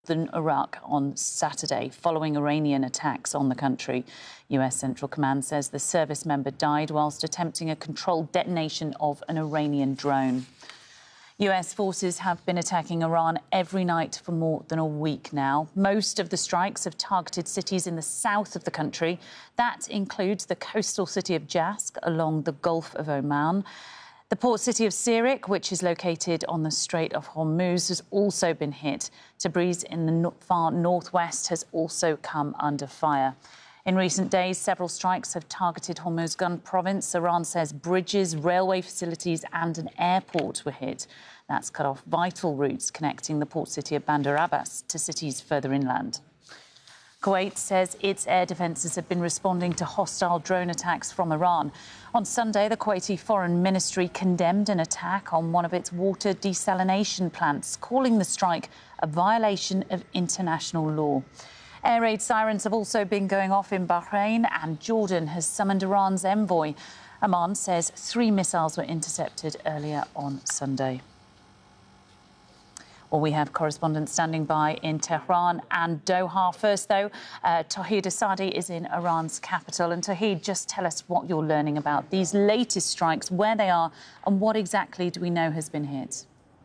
than Iraq on Saturday, following Iranian attacks on the country. US Central Command says the service member died whilst attempting a controlled detonation of an Iranian drone. US forces have been attacking Iran every night for more than a week now. Most of the strikes have targeted cities in the south of the country. That includes the coastal city of Jask along the Gulf of Oman. The port city of Sirik, which is located on the Strait of Hormuz, has also been hit. Tabriz in the far northwest has also come under fire. In recent days, several strikes have targeted Hormuzgan province. Iran says bridges, railway facilities and an airport were hit. That's cut off vital routes connecting the port city of Bandar Abbas to cities further inland. Kuwait says its air defences have been responding to hostile drone attacks from Iran. On Sunday, the Kuwaiti Foreign Ministry condemned an attack on one of its water desalination plants, calling the strike a violation of international law. Air raid sirens have also been going off in Bahrain, and Jordan has summoned Iran's envoy. Amman says 3 missiles were intercepted earlier on Sunday. Well, we have correspondents standing by in Tehran and Doha. First, though, Tauhid Asadi is in Iran's capital. And Tauhid, just tell us what you're learning about these latest strikes, where they are, and what exactly do we know has been hit?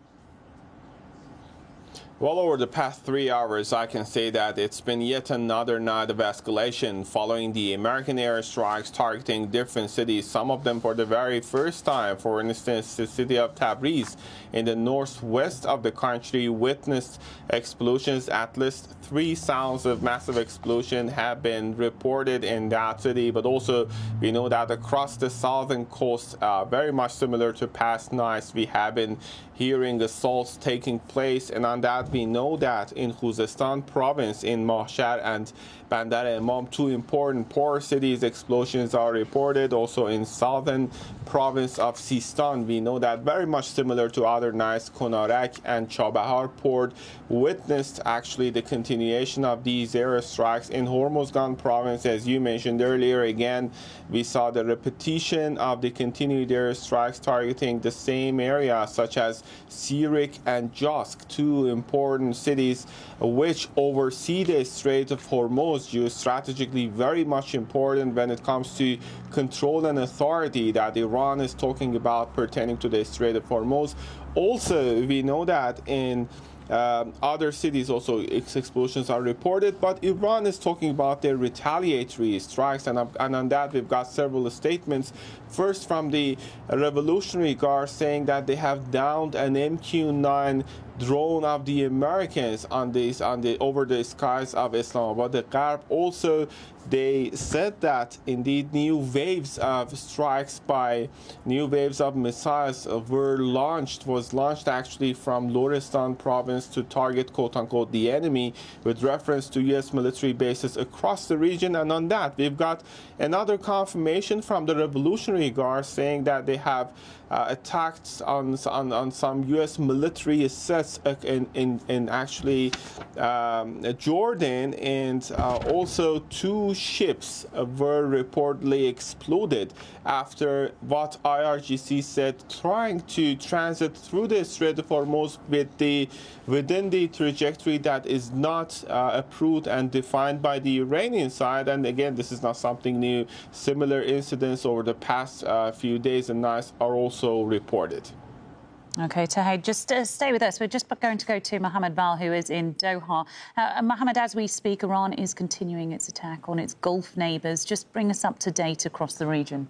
Well, over the past 3 hours, I can say that it's been yet another night of escalation following the American airstrikes targeting different cities, some of them for the very first time. For instance, the city of Tabriz in the northwest of the country witnessed explosions. At least 3 sounds of massive explosion have been reported in that city, but also we know that across the southern coast, very much similar to past nights, we have been hearing assaults taking place, and on that we know that in Khuzestan province, in Mashhad and Bandar Imam, 2 important port cities, explosions are reported. Also in southern province of Sistan, we know that very much similar to other nights, Konarak and Chabahar port witnessed actually the continuation of these airstrikes. In Hormuzgan province, as you mentioned earlier, again we saw the repetition of the continued airstrikes targeting the same area, such as Sirik and Jask, 2 important cities which oversee the Strait of Hormuz, geostrategically very much important when it comes to control and authority that Iran is talking about pertaining to the Strait of Hormuz. Also, we know that in other cities also explosions are reported, but Iran is talking about their retaliatory strikes, and on that we've got several statements. First, from the Revolutionary Guard, saying that they have downed an MQ-9 drone of the Americans over the skies of Islamabad. The Gharb also, they said that indeed new waves of strikes by new waves of missiles was launched actually from Lorestan province to target, quote-unquote, the enemy, with reference to U.S. military bases across the region. And on that, we've got another confirmation from the Revolutionary Guard saying that they have attacked on some U.S. military assets in actually Jordan, and also 2 ships were reportedly exploded after what IRGC said trying to transit through the Strait of Hormuz within the trajectory that is not approved and defined by the Iranian side. And again, this is not something new. Similar incidents over the past few days and nights are also reported. OK, Tauhid, just stay with us. We're just going to go to Mohammed Val, who is in Doha. Mohammed, as we speak, Iran is continuing its attack on its Gulf neighbours. Just bring us up to date across the region.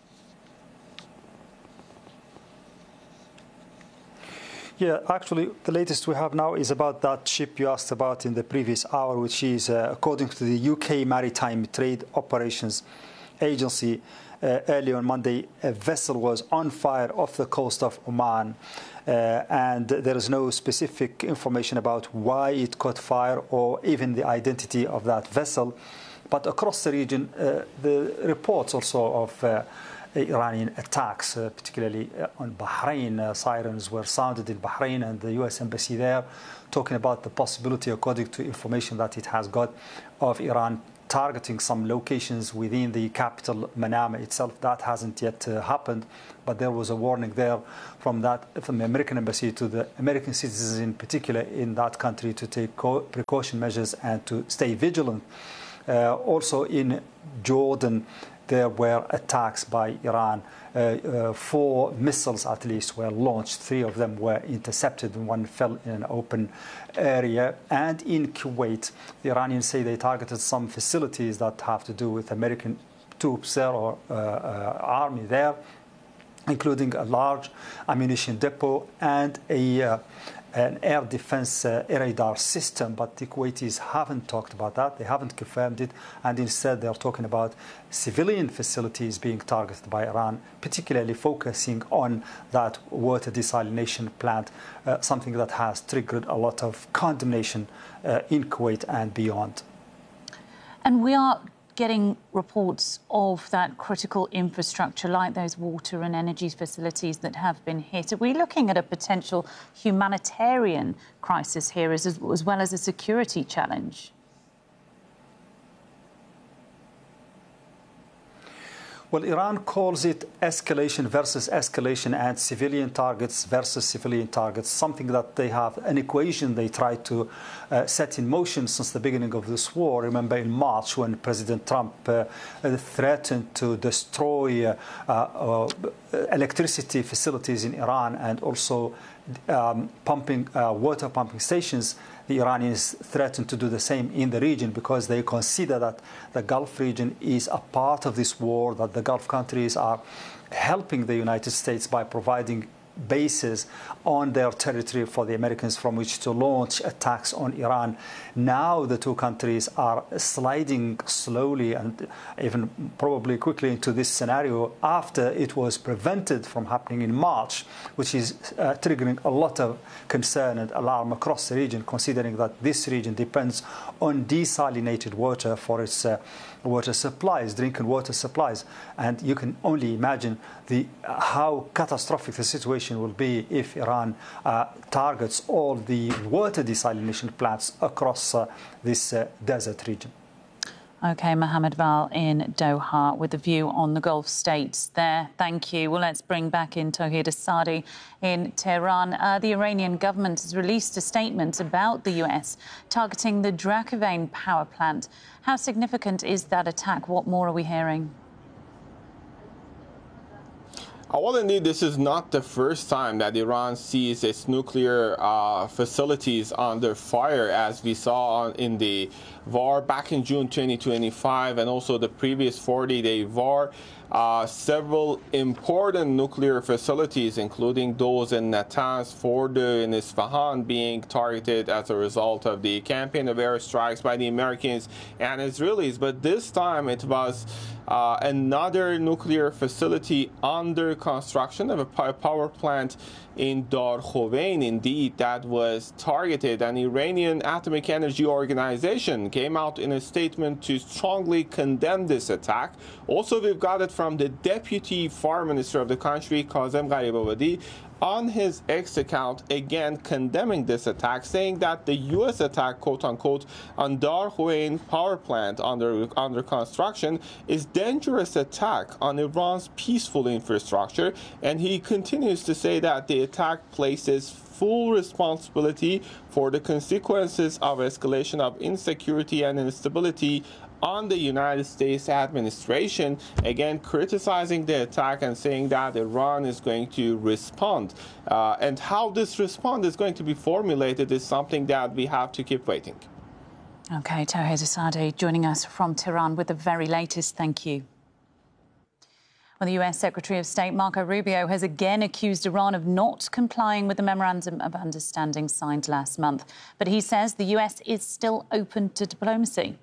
Yeah, actually, the latest we have now is about that ship you asked about in the previous hour, which is, according to the UK Maritime Trade Operations Agency, early on Monday, a vessel was on fire off the coast of Oman, and there is no specific information about why it caught fire or even the identity of that vessel. But across the region, the reports also of Iranian attacks, particularly on Bahrain. Sirens were sounded in Bahrain, and the U.S. embassy there talking about the possibility, according to information that it has got, of Iran targeting some locations within the capital, Manama itself. That hasn't yet happened, but there was a warning there from the American embassy to the American citizens in particular in that country to take precaution measures and to stay vigilant. Also in Jordan, there were attacks by Iran. 4 missiles at least were launched. 3 of them were intercepted and 1 fell in an open area. And in Kuwait, the Iranians say they targeted some facilities that have to do with American troops there or army there, including a large ammunition depot and an air defense radar system. But the Kuwaitis haven't talked about that. They haven't confirmed it. And instead, they're talking about civilian facilities being targeted by Iran, particularly focusing on that water desalination plant, something that has triggered a lot of condemnation in Kuwait and beyond. And we are getting reports of that critical infrastructure, like those water and energy facilities that have been hit. Are we looking at a potential humanitarian crisis here as well as a security challenge? Well, Iran calls it escalation versus escalation and civilian targets versus civilian targets, something that they have an equation they try to set in motion since the beginning of this war. Remember in March when President Trump threatened to destroy electricity facilities in Iran and also water pumping stations. The Iranians threatened to do the same in the region because they consider that the Gulf region is a part of this war, that the Gulf countries are helping the United States by providing bases on their territory for the Americans from which to launch attacks on Iran. Now the two countries are sliding slowly and even probably quickly into this scenario after it was prevented from happening in March, which is triggering a lot of concern and alarm across the region, considering that this region depends on desalinated water for its water supplies, drinking water supplies. And you can only imagine how catastrophic the situation will be if Iran targets all the water desalination plants across this desert region. OK, Mohammed Val in Doha with a view on the Gulf states there. Thank you. Well, let's bring back in Tawhid Asadi in Tehran. The Iranian government has released a statement about the US targeting the Dracovain power plant. How significant is that attack? What more are we hearing? Well, indeed, this is not the first time that Iran sees its nuclear facilities under fire, as we saw in the war back in June 2025 and also the previous 40-day war. Several important nuclear facilities, including those in Natanz, Fordow, and Isfahan, being targeted as a result of the campaign of airstrikes by the Americans and Israelis. But this time it was another nuclear facility under construction of a power plant in Dar Khovein, indeed, that was targeted. An Iranian Atomic Energy Organization came out in a statement to strongly condemn this attack. Also, we've got it from the Deputy Foreign Minister of the country, Kazem Gharibabadi, on his X account, again condemning this attack, saying that the U.S. attack, quote-unquote, on Dar Khovein power plant under construction is dangerous attack on Iran's peaceful infrastructure. And he continues to say that the attack places full responsibility for the consequences of escalation of insecurity and instability on the United States administration, again criticizing the attack and saying that Iran is going to respond. And how this response is going to be formulated is something that we have to keep waiting. OK, Tawhid Asadi joining us from Tehran with the very latest. Thank you. Well, the US Secretary of State Marco Rubio has again accused Iran of not complying with the Memorandum of Understanding signed last month. But he says the US is still open to diplomacy.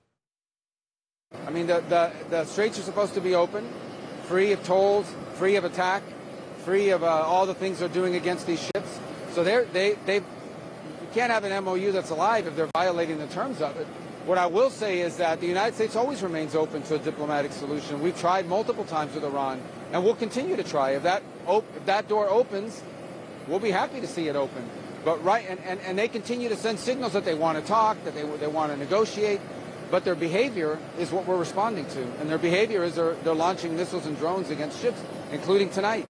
I mean, the straits are supposed to be open, free of tolls, free of attack, free of all the things they're doing against these ships. So you can't have an MOU that's alive if they're violating the terms of it. What I will say is that the United States always remains open to a diplomatic solution. We've tried multiple times with Iran, and we'll continue to try. If that door opens, we'll be happy to see it open. But and they continue to send signals that they want to talk, that they want to negotiate, but their behavior is what we're responding to. And their behavior is they're launching missiles and drones against ships, including tonight.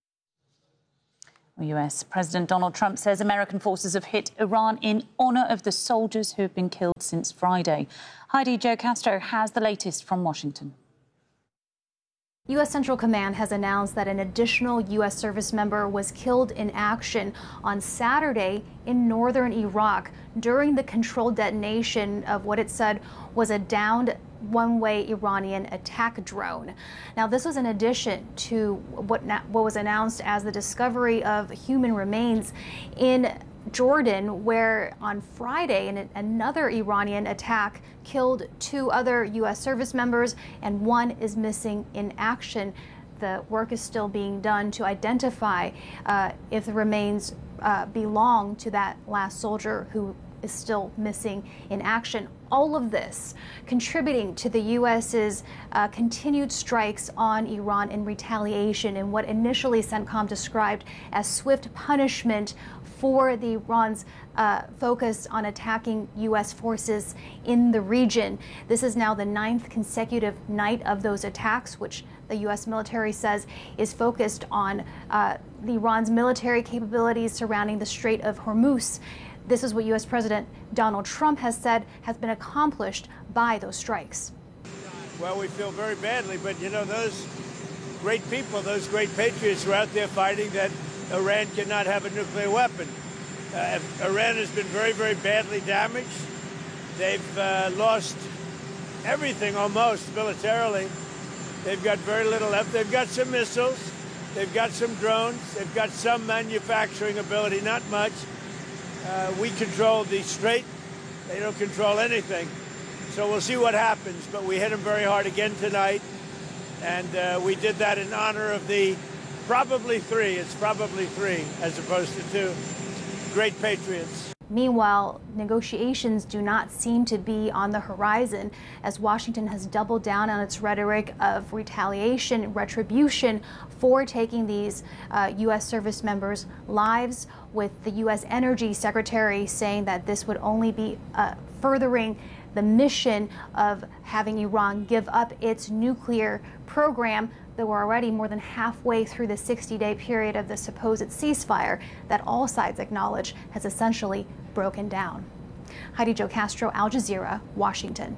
US President Donald Trump says American forces have hit Iran in honour of the soldiers who have been killed since Friday. Heidi Jo Castro has the latest from Washington. U.S. Central Command has announced that an additional U.S. service member was killed in action on Saturday in northern Iraq during the controlled detonation of what it said was a downed one-way Iranian attack drone. Now, this was in addition to what was announced as the discovery of human remains in Jordan, where on Friday another Iranian attack killed 2 other U.S. service members and 1 is missing in action. The work is still being done to identify if the remains belong to that last soldier who is still missing in action. All of this contributing to the U.S.'s continued strikes on Iran in retaliation in what initially CENTCOM described as swift punishment for the Iran's focus on attacking U.S. forces in the region. This is now the 9th consecutive night of those attacks, which the U.S. military says is focused on Iran's military capabilities surrounding the Strait of Hormuz. This is what U.S. President Donald Trump has said has been accomplished by those strikes. Well, we feel very badly, but you know, those great people, those great patriots were out there fighting that Iran cannot have a nuclear weapon. Iran has been very, very badly damaged. They've lost everything almost militarily. They've got very little left. They've got some missiles. They've got some drones. They've got some manufacturing ability, not much. We control the strait. They don't control anything. So we'll see what happens. But we hit them very hard again tonight. And we did that in honor of the probably 3. It's probably 3 as opposed to 2 great patriots. Meanwhile, negotiations do not seem to be on the horizon as Washington has doubled down on its rhetoric of retaliation, retribution for taking these U.S. service members' lives, with the U.S. Energy Secretary saying that this would only be furthering the mission of having Iran give up its nuclear program. Though we're already more than halfway through the 60-day period of the supposed ceasefire that all sides acknowledge has essentially broken down. Heidi Jo Castro, Al Jazeera, Washington.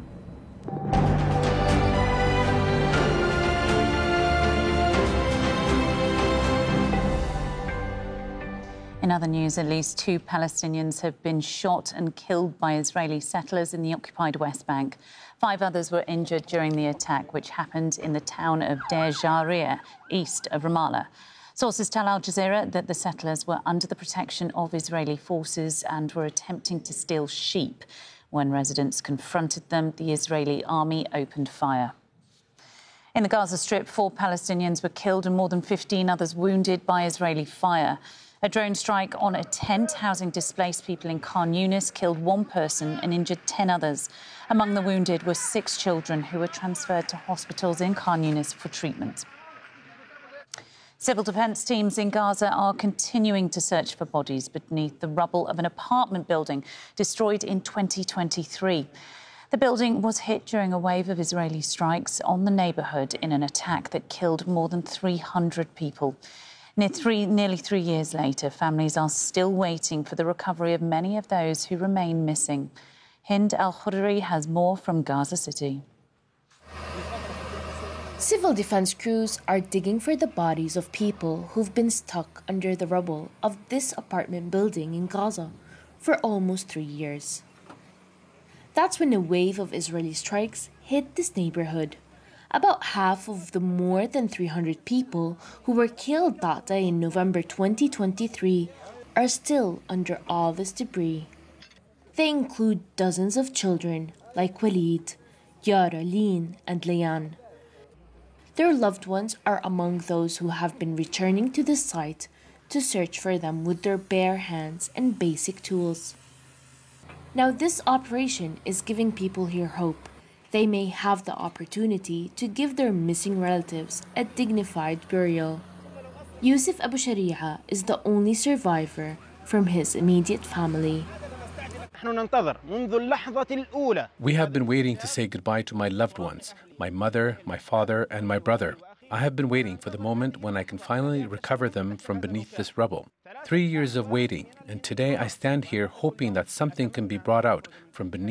In other news, at least 2 Palestinians have been shot and killed by Israeli settlers in the occupied West Bank. 5 others were injured during the attack, which happened in the town of Deir Jarir, east of Ramallah. Sources tell Al Jazeera that the settlers were under the protection of Israeli forces and were attempting to steal sheep. When residents confronted them, the Israeli army opened fire. In the Gaza Strip, 4 Palestinians were killed and more than 15 others wounded by Israeli fire. A drone strike on a tent housing displaced people in Khan Yunis killed 1 person and injured 10 others. Among the wounded were 6 children who were transferred to hospitals in Khan Yunis for treatment. Civil defence teams in Gaza are continuing to search for bodies beneath the rubble of an apartment building destroyed in 2023. The building was hit during a wave of Israeli strikes on the neighbourhood in an attack that killed more than 300 people. Nearly 3 years later, families are still waiting for the recovery of many of those who remain missing. Hind Al-Khudri has more from Gaza City. Civil defense crews are digging for the bodies of people who've been stuck under the rubble of this apartment building in Gaza for almost 3 years. That's when a wave of Israeli strikes hit this neighborhood. About half of the more than 300 people who were killed that day in November 2023 are still under all this debris. They include dozens of children like Walid, Yara, Lin, and Layan. Their loved ones are among those who have been returning to the site to search for them with their bare hands and basic tools. Now, this operation is giving people here hope. They may have the opportunity to give their missing relatives a dignified burial. Yusuf Abu Sharia is the only survivor from his immediate family. We have been waiting to say goodbye to my loved ones, my mother, my father, and my brother. I have been waiting for the moment when I can finally recover them from beneath this rubble. 3 years of waiting, and today I stand here hoping that something can be brought out from beneath